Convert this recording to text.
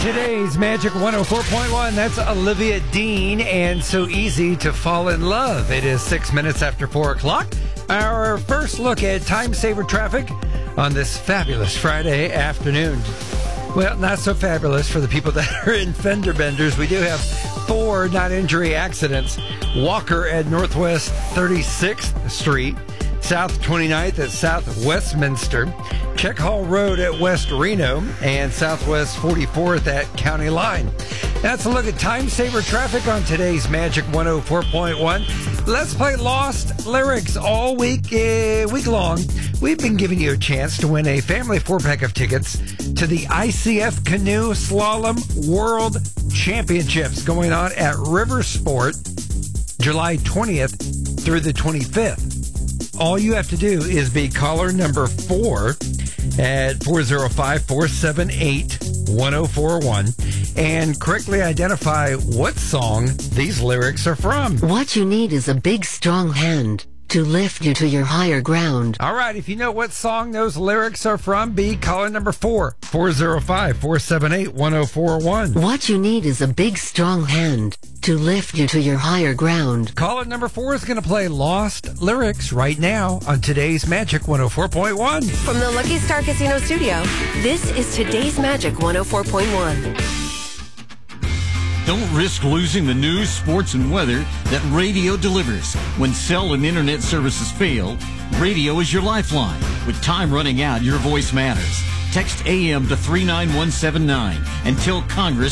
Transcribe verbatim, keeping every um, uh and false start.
today's Magic one oh four point one. That's Olivia Dean and So Easy to Fall in Love. It is six minutes after four o'clock. Our first look at time saver traffic on this fabulous Friday afternoon. Well, not so fabulous for the people that are in fender benders. We do have four non-injury accidents. Walker at Northwest thirty-sixth Street. South twenty-ninth at South Westminster, Check Hall Road at West Reno, and Southwest forty-fourth at County Line. That's a look at time saver traffic on today's Magic one oh four point one. Let's play Lost Lyrics all week, uh, week long. We've been giving you a chance to win a family four-pack of tickets to the I C F Canoe Slalom World Championships going on at River Sport, July twentieth through the twenty-fifth. All you have to do is be caller number four at four oh five, four seven eight, one oh four one and correctly identify what song these lyrics are from. What you need is a big, strong hand to lift you to your higher ground. All right, if you know what song those lyrics are from, be caller number four, four oh five, four seven eight, one oh four one. What you need is a big, strong hand to lift you to your higher ground. Caller number four is going to play Lost Lyrics right now on today's Magic one oh four point one. From the Lucky Star Casino studio, this is today's Magic one oh four point one. Don't risk losing the news, sports, and weather that radio delivers. When cell and internet services fail, radio is your lifeline. With time running out, your voice matters. Text A M to three nine one seven nine and tell Congress